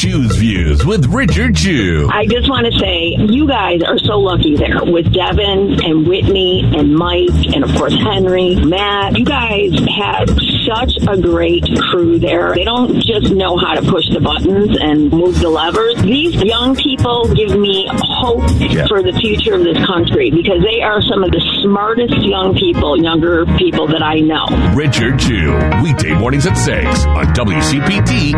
Chew's Views with Richard Chew. I just want to say, you guys are so lucky there with Devin and Whitney and Mike and, of course, Henry, Matt. You guys have such a great crew there. They don't just know how to push the buttons and move the levers. These young people give me hope for the future of this country because they are some of the smartest younger people that I know. Richard Chew, weekday mornings at 6 on WCPT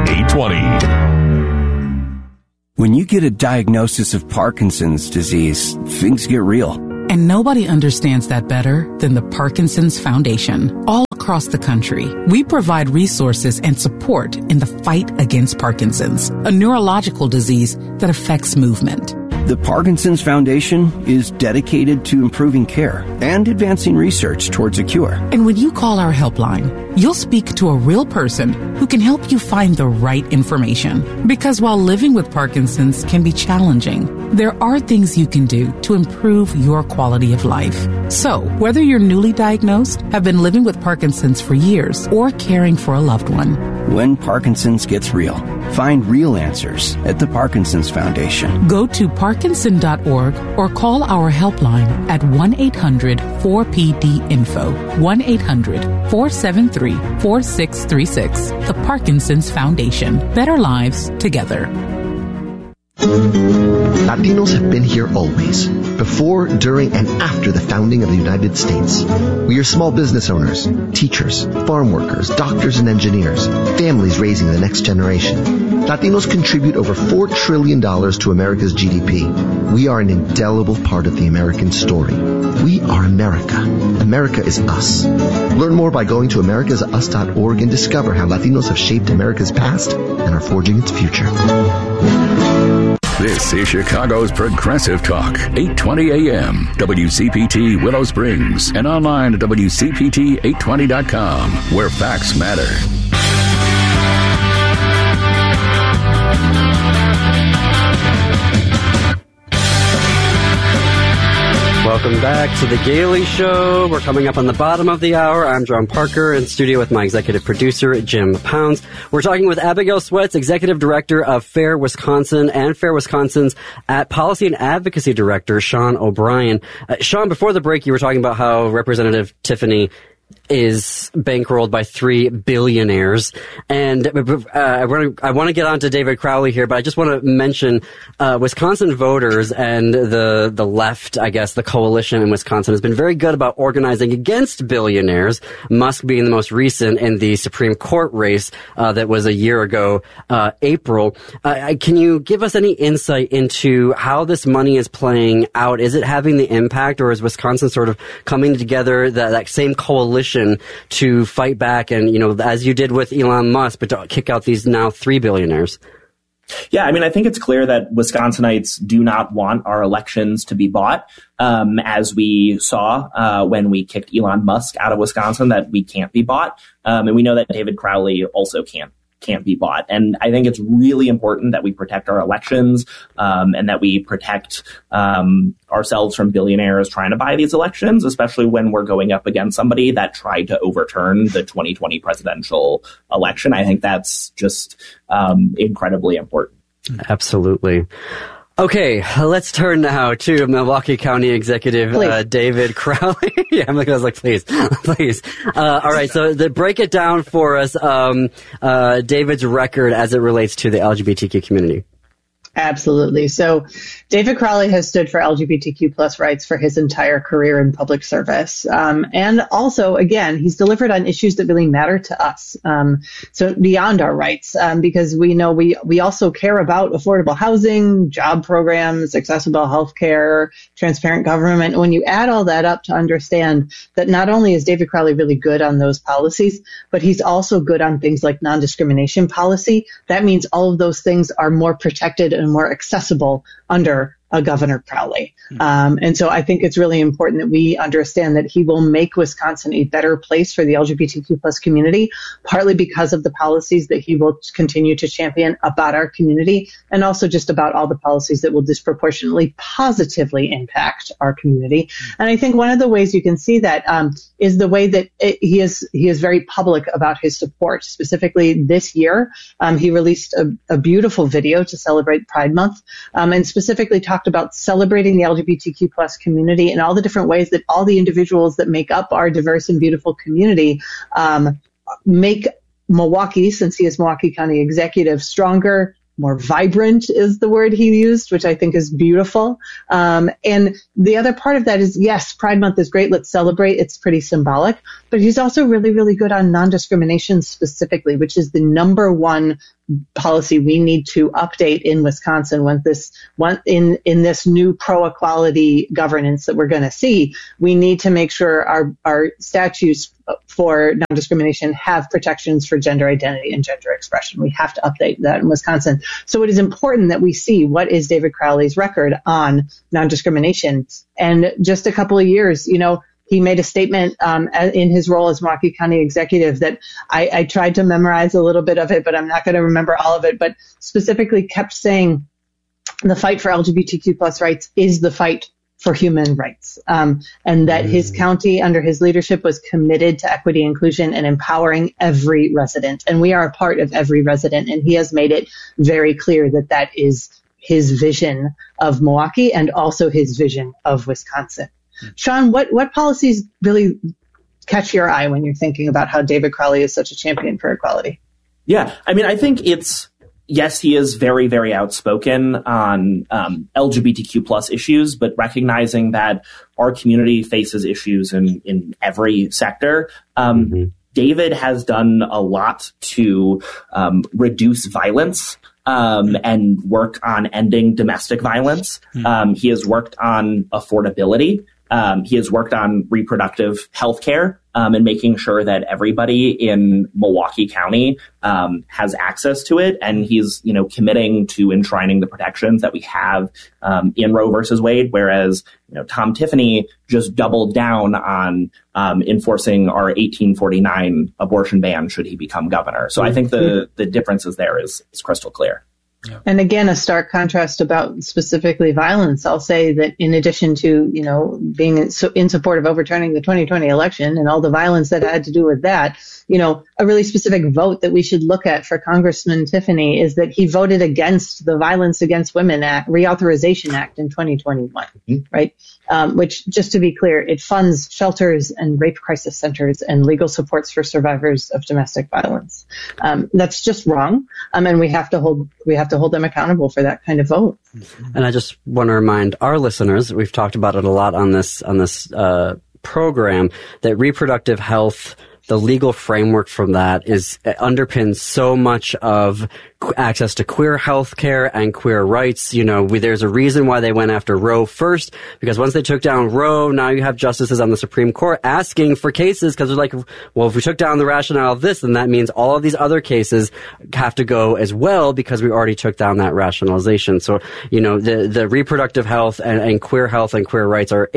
820. When you get a diagnosis of Parkinson's disease, things get real. And nobody understands that better than the Parkinson's Foundation. All across the country, we provide resources and support in the fight against Parkinson's, a neurological disease that affects movement. The Parkinson's Foundation is dedicated to improving care and advancing research towards a cure. And when you call our helpline, you'll speak to a real person who can help you find the right information. Because while living with Parkinson's can be challenging, there are things you can do to improve your quality of life. So, whether you're newly diagnosed, have been living with Parkinson's for years, or caring for a loved one, when Parkinson's gets real, find real answers at the Parkinson's Foundation. Go to parkinson.org or call our helpline at 1-800-4PD-INFO, 1-800-473-4636. The Parkinson's Foundation. Better lives together. Latinos have been here always, before, during, and after the founding of the United States. We are small business owners, teachers, farm workers, doctors and engineers, families raising the next generation. Latinos contribute over $4 trillion to America's GDP. We are an indelible part of the American story. We are America. America is us. Learn more by going to americasus.org and discover how Latinos have shaped America's past and are forging its future. This is Chicago's Progressive Talk, 820 AM, WCPT Willow Springs, and online at WCPT820.com, where facts matter. Welcome back to The Gailey Show. We're coming up on the bottom of the hour. I'm John Parker, in studio with my executive producer, Jim Pounds. We're talking with Abigail Sweats, executive director of FAIR Wisconsin, and FAIR Wisconsin's Policy and Advocacy Director, Sean O'Brien. Sean, before the break, you were talking about how Representative Tiffany is bankrolled by 3 billionaires. And I want to get on to David Crowley here, but I just want to mention Wisconsin voters and the left, I guess, the coalition in Wisconsin has been very good about organizing against billionaires, Musk being the most recent in the Supreme Court race that was a year ago, April. Can you give us any insight into how this money is playing out? Is it having the impact, or is Wisconsin sort of coming together, that same coalition to fight back and, as you did with Elon Musk, but to kick out these now 3 billionaires? Yeah, I mean, I think it's clear that Wisconsinites do not want our elections to be bought. As we saw when we kicked Elon Musk out of Wisconsin, that we can't be bought. And we know that David Crowley also can't be bought. And I think it's really important that we protect our elections and that we protect ourselves from billionaires trying to buy these elections, especially when we're going up against somebody that tried to overturn the 2020 presidential election. I think that's just incredibly important. Absolutely. Okay, let's turn now to Milwaukee County Executive David Crowley. Yeah, I was like, please. All right, so break it down for us, David's record as it relates to the LGBTQ community. Absolutely. So David Crowley has stood for LGBTQ plus rights for his entire career in public service. And also, again, he's delivered on issues that really matter to us. So beyond our rights, because we know we also care about affordable housing, job programs, accessible healthcare, transparent government. When you add all that up to understand that not only is David Crowley really good on those policies, but he's also good on things like non-discrimination policy. That means all of those things are more protected and more accessible under Governor Crowley. And so I think it's really important that we understand that he will make Wisconsin a better place for the LGBTQ plus community, partly because of the policies that he will continue to champion about our community, and also just about all the policies that will disproportionately positively impact our community. And I think one of the ways you can see that is the way that he is very public about his support. Specifically this year, he released a beautiful video to celebrate Pride Month, and specifically talked about celebrating the LGBTQ plus community and all the different ways that all the individuals that make up our diverse and beautiful community make Milwaukee, since he is Milwaukee County Executive, stronger, more vibrant is the word he used, which I think is beautiful. And the other part of that is, yes, Pride Month is great. Let's celebrate. It's pretty symbolic. But he's also really, really good on non-discrimination specifically, which is the number one policy we need to update in Wisconsin in this new pro-equality governance that we're going to see. We need to make sure our statutes for non-discrimination have protections for gender identity and gender expression. We have to update that in Wisconsin. So it is important that we see what is David Crowley's record on non-discrimination. And just a couple of years, he made a statement in his role as Milwaukee County Executive that I tried to memorize a little bit of it, but I'm not going to remember all of it, but specifically kept saying the fight for LGBTQ plus rights is the fight for human rights, and that his county under his leadership was committed to equity, inclusion, and empowering every resident. And we are a part of every resident, and he has made it very clear that that is his vision of Milwaukee and also his vision of Wisconsin. Sean, what policies really catch your eye when you're thinking about how David Crowley is such a champion for equality? Yeah, I mean, I think yes, he is very, very outspoken on LGBTQ plus issues, but recognizing that our community faces issues in every sector. David has done a lot to reduce violence and work on ending domestic violence. He has worked on affordability. He has worked on reproductive health care and making sure that everybody in Milwaukee County has access to it. And he's, committing to enshrining the protections that we have in Roe versus Wade, whereas, Tom Tiffany just doubled down on enforcing our 1849 abortion ban should he become governor. So I think the differences there is crystal clear. Yeah. And again, a stark contrast about specifically violence. I'll say that in addition to, being in support of overturning the 2020 election and all the violence that had to do with that, a really specific vote that we should look at for Congressman Tiffany is that he voted against the Violence Against Women Act, Reauthorization Act in 2021, right? Which, just to be clear, it funds shelters and rape crisis centers and legal supports for survivors of domestic violence. That's just wrong. And we have to hold them accountable for that kind of vote. And I just want to remind our listeners, we've talked about it a lot on this program, that reproductive health, the legal framework from that underpins so much of access to queer health care and queer rights. There's a reason why they went after Roe first, because once they took down Roe, now you have justices on the Supreme Court asking for cases because they're like, well, if we took down the rationale of this, then that means all of these other cases have to go as well because we already took down that rationalization. So, the reproductive health and queer health and queer rights are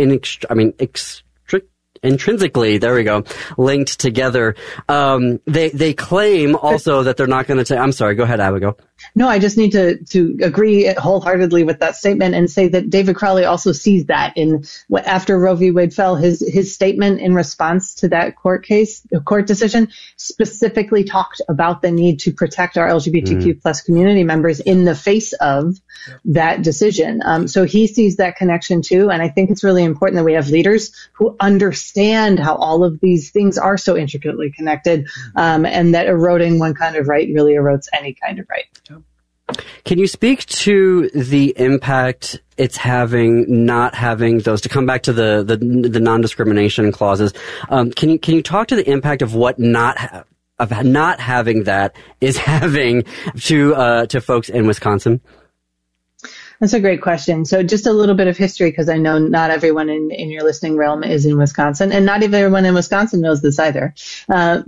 intrinsically, there we go, linked together. They claim also that they're not going to I'm sorry, go ahead, Abigail. No, I just need to agree wholeheartedly with that statement and say that David Crowley also sees that after Roe v. Wade fell, his statement in response to that court decision specifically talked about the need to protect our LGBTQ plus community members in the face of that decision. So he sees that connection too. And I think it's really important that we have leaders who understand how all of these things are so intricately connected, and that eroding one kind of right really erodes any kind of right. Can you speak to the impact it's having, not having those, to come back to the non-discrimination clauses? Can you talk to the impact of what not having that is having to folks in Wisconsin? That's a great question. So just a little bit of history, because I know not everyone in your listening realm is in Wisconsin, and not everyone in Wisconsin knows this either. But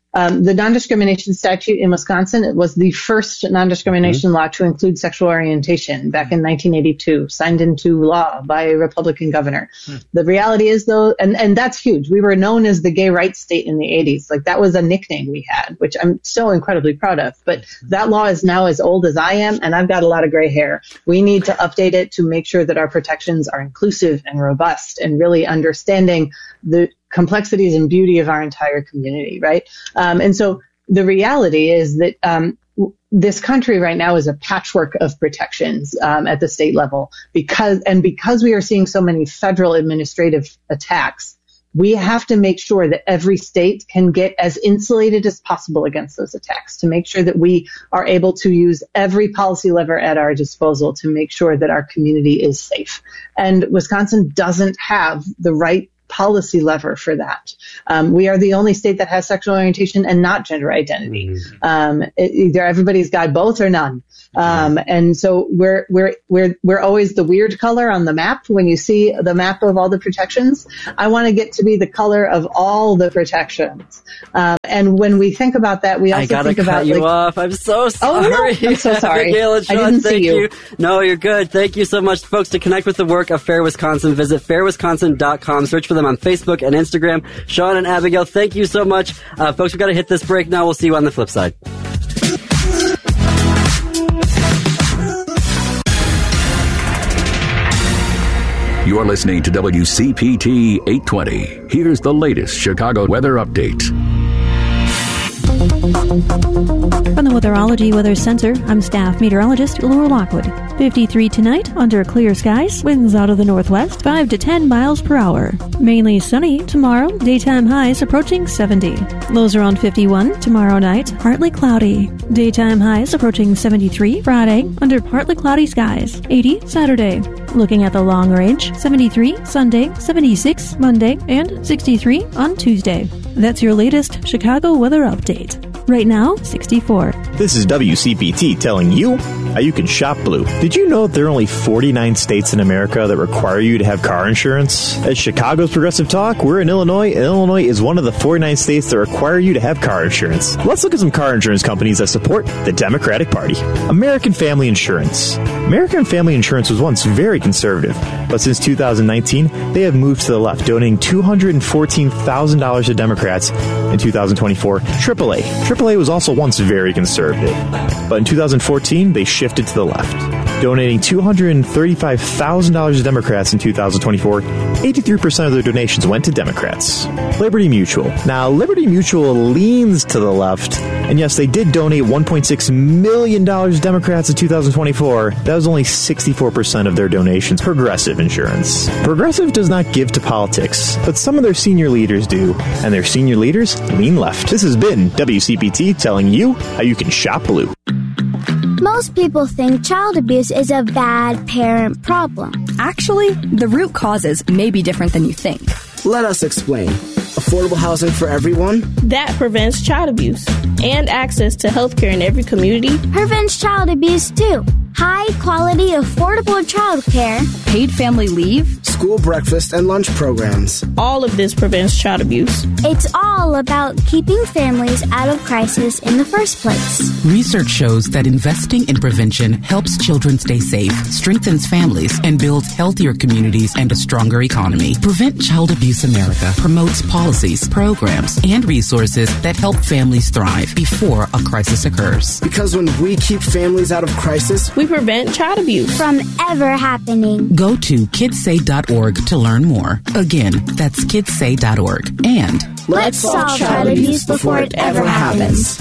The non-discrimination statute in Wisconsin, it was the first non-discrimination law to include sexual orientation back in 1982, signed into law by a Republican governor. The reality is, though, and that's huge. We were known as the gay rights state in the 80s. Like, that was a nickname we had, which I'm so incredibly proud of. But that law is now as old as I am, and I've got a lot of gray hair. We need to update it to make sure that our protections are inclusive and robust and really understanding the complexities and beauty of our entire community, right? And so the reality is that this country right now is a patchwork of protections at the state level because we are seeing so many federal administrative attacks, we have to make sure that every state can get as insulated as possible against those attacks to make sure that we are able to use every policy lever at our disposal to make sure that our community is safe. And Wisconsin doesn't have the right policy lever for that. We are the only state that has sexual orientation and not gender identity. Either everybody's got both or none. And so we're always the weird color on the map. When you see the map of all the protections, I want to get to be the color of all the protections. And when we think about that, we also think about you off. I'm so sorry. Oh, no, I'm so sorry. Abigail, Sean, I didn't see you. No, you're good. Thank you so much, folks. To connect with the work of Fair Wisconsin, visit fairwisconsin.com. Search for them on Facebook and Instagram. Sean and Abigail, thank you so much. Folks, we've got to hit this break now. We'll see you on the flip side. You're listening to WCPT 820. Here's the latest Chicago weather update. From the Weatherology Weather Center, I'm staff meteorologist Laura Lockwood. 53 tonight, under clear skies, winds out of the northwest, 5 to 10 miles per hour. Mainly sunny tomorrow, daytime highs approaching 70. Lows around 51 tomorrow night, partly cloudy. Daytime highs approaching 73 Friday, under partly cloudy skies. 80 Saturday. Looking at the long range, 73 Sunday, 76 Monday, and 63 on Tuesday. That's your latest Chicago weather update. Right now, 64. This is WCPT telling you how you can shop blue. Did you know that there are only 49 states in America that require you to have car insurance? At Chicago's Progressive Talk, we're in Illinois, and Illinois is one of the 49 states that require you to have car insurance. Let's look at some car insurance companies that support the Democratic Party. American Family Insurance. American Family Insurance was once very conservative, but since 2019, they have moved to the left, donating $214,000 to Democrats in 2024. AAA was also once very conservative, but in 2014, they shifted to the left, donating $235,000 to Democrats in 2024. 83% of their donations went to Democrats. Liberty Mutual. Now, Liberty Mutual leans to the left, and yes, they did donate $1.6 million to Democrats in 2024. That was only 64% of their donations. Progressive Insurance. Progressive does not give to politics, but some of their senior leaders do, and their senior leaders lean left. This has been WCPT telling you how you can shop blue. Most people think child abuse is a bad parent problem. Actually, the root causes may be different than you think. Let us explain. Affordable housing for everyone? That prevents child abuse. And access to health care in every community prevents child abuse too. High quality, affordable child care. Paid family leave. School breakfast and lunch programs. All of this prevents child abuse. It's all about keeping families out of crisis in the first place. Research shows that investing in prevention helps children stay safe, strengthens families, and builds healthier communities and a stronger economy. Prevent Child Abuse America promotes policies, programs, and resources that help families thrive before a crisis occurs. Because when we keep families out of crisis, we prevent child abuse from ever happening. Go to kidssay.org to learn more. Again, that's kidssay.org. And let's solve child abuse before it ever happens.